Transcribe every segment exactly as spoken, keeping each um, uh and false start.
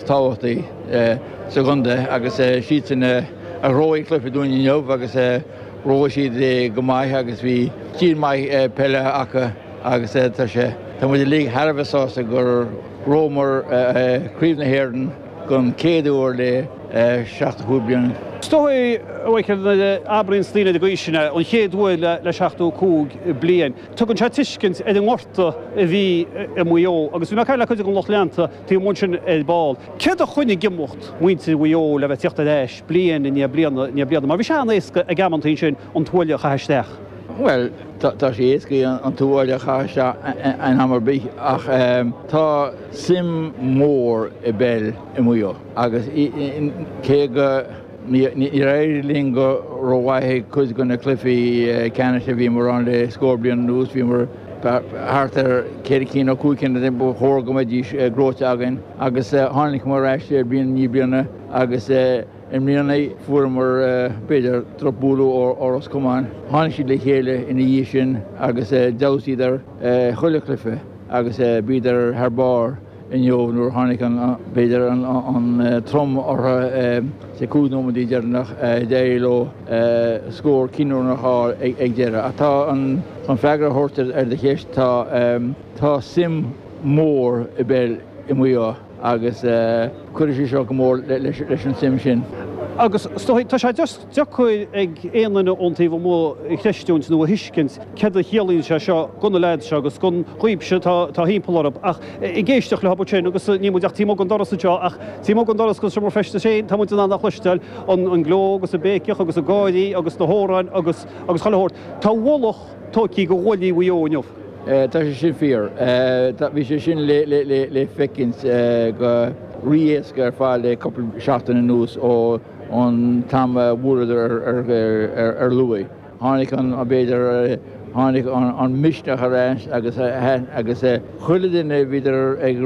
táhachtaí segunda agus siad sin a róí clufa dúin inniuh agus ró siad go maithe agus bhí tír maith peile acha agus tá sé Tá muidir lí Harbhasásta gur rómar críomh na hÉirden gon céadúir le seachtú bliain. Stohi bhfuil Aibrín slína de gaiisina an chéadúil le seachtú cúg bliain. Tugann se tuiscint ag an ngorta a bhí i muo, agus bhí ceile chuide an Lochleanta tí mún sin ball. Céad a chuine gimocht muointe muo le bheith teachta leis bliain ní bliana, mar bhí se an éasca a gamantaí sin an tuaile chaisteach. Well, tá sé éascaí an túáile chaiste an hamar bí ach tá sim mór i bell i muo agus cé go ní réir líon go róhaithe chuid gona clufií ceanna sé bhí mar an le scóblion nús bhí mar hartar céad cín ó cúcin a bu thór go méid gróte agan agus tháinig mar eiste bíon ní bliana agus in mlíanaí fuair mar beidir tropbúlú ó Áras Cumáin. Tháinig siad le chéile ina dhí sin agus dasaíidir chuile cluife agus bíidir thbár in jobh nuair tháinig an beidir an trom ortha sé cúdómadí dearnach déirló scór cinúir nach há ag deire. Atá an feagra thortar ar de chéist tá sim mór i bell i muo agus chuir sé seo go mór leis an sim sin. Agus tá sé just dechuid ag éanana óntaí bh mó chléistúint nó a hiiscint cead a chéalaíonn se seo gona leid se agus gon chuoibse tá hímpelárab ach i ggéisteach le habbatéin agus ní muideach tímo an doras seo ach tímo an doras gon mar feiste sé tá muid an nach chluisteil an gló agus a béceach agus a gáidí agus na hóráin agus agus chailehort. Tá bhlach tóí go bhilí bhuióneomh. Tá sé sin fíor. Bhí sé sin le fecins go riéasca ar fáil le coppla seachtainna nús ó an tam bhúidir ar luí. Tháinig an béidir tháinig an misneach aráis agus agus chuile duine bhíidir ag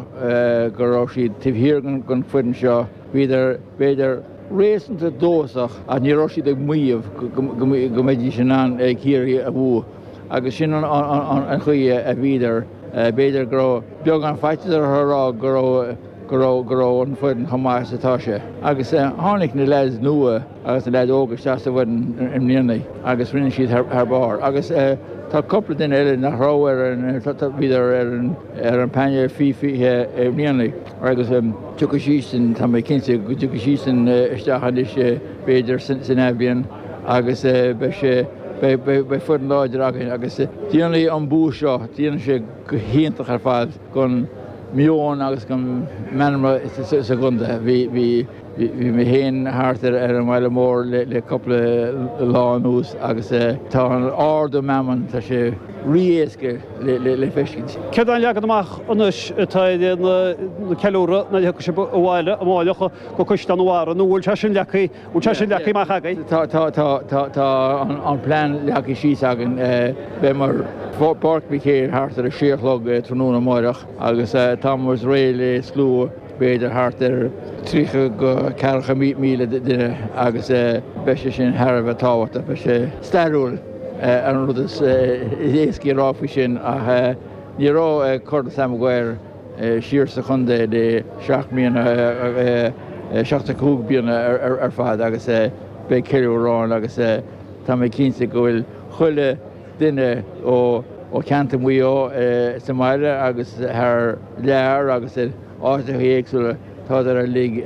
rá go rá siad tíbhíor gon fuidan seo bhíidir béidir réasanta dósach a ní rá siad ag muomh go méidí sin an ag chéirí a bhú. agus sin an chuí a bhíidir béidir go beag an feitidir thrá go go go an fuin chamáis atá sé. Agus tháinig na leis nua agus na leid ógus teasta bhain im mlíanaí agus rinne siad ar bar. Agus tá coppla duine eile nach ráhar an bhíidir ar an peine fífithe mlíanaí. Agus tucha sísan tá mé cinse go tucha sísan isteachchan is béidir san Eibíonn agus be sé be fud láidir agan agus díanaí an bú seo, díana sé go héintach ar fad gon mion agus gon menra segunda. Bhí mé héin háartar ar an mhaile mór le coppla lánús agus tá an ardú meman tá sé riéasca le feiscint. Cead an leagad amach anis atá na ceúra na dheacha sé bhile a máilecha go chuiste an bhhara nó bhfuil te sin lechaí bhil te sin lechaí mar chagaí. Tá an plán lechaí síos agan be mar park bhí chéir háartar a siochlog tróna maireach agus tá mar réile slú béidir háartar trícha go cecha míle duine agus beise sin Harbh táhairta be sé stairúil an rud is éascí ráfa sin a ní rá chuir sam ghair siar sa chundé de seach míana seachta cúg bíana ar fad agus be ceúrán agus tá mé cinsa go bhfuil chuile duine ó ó ceanta muo sa maile agus th lear agus áta héagsúla tá ar lí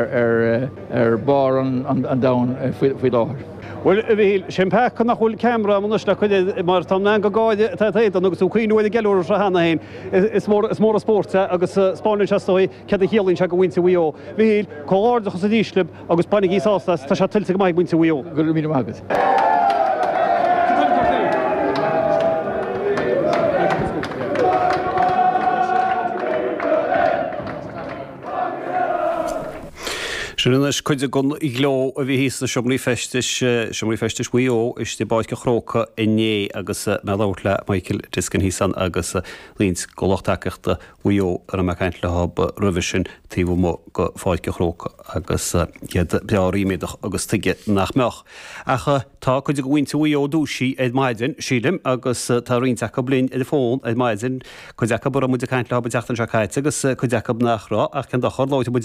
ar bar an dam faoi láthir. Well bhí sin pe chu nach bhfuil camera am le chuide mar tá ná go gáide taid agus ú chuoinúid geúir se hena hain is mór a spórte agus Spáin setóí ce a chéalainn se go bhainte bhuió. Bhí choáardachas a díslib agus pannig í sásta tá se tiltte go maiid buinte bhuió. Gur mí agus. Sinnas chuide gon i gló a bhí híos na siomlí festis siomlí festis bhuió is de báid go chrócha inné agus me láirla Michael Discan hísan agus líns golachtaachta bhuió ar an mecaint le hab ruhisin tíomh mó go fáid go chrócha agus beáíméidech agus tuige nach meach. Acha tá chuide go bhainte bhuió dúsí ed maidin sílim agus tá rionteach go blin i fón ed maidin chuideach bur a muidir caiint le hab teachtain se caiite agus chuideach nach rá ach cin do chur láite